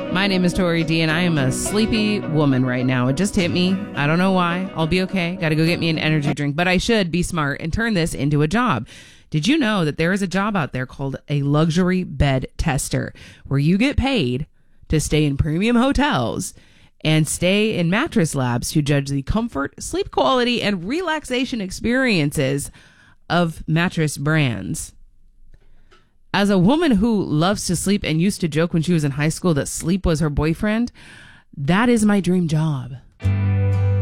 My name is Tori D, and I am a sleepy woman right now. It just hit me. I don't know why. I'll be okay. Got to go get me an energy drink, but I should be smart and turn this into a job. Did you know that there is a job out there called a luxury bed tester, where you get paid to stay in premium hotels and stay in mattress labs to judge the comfort, sleep quality, and relaxation experiences of mattress brands? As a woman who loves to sleep and used to joke when she was in high school that sleep was her boyfriend, that is my dream job.